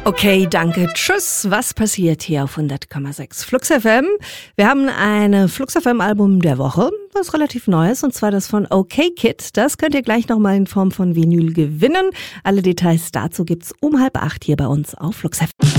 Okay, danke. Tschüss. Was passiert hier auf 100,6 Flux FM? Wir haben eine Flux FM Album der Woche, was relativ Neues, und zwar das von OK Kid. Das könnt ihr gleich nochmal in Form von Vinyl gewinnen. Alle Details dazu gibt's um 7:30 hier bei uns auf Flux FM.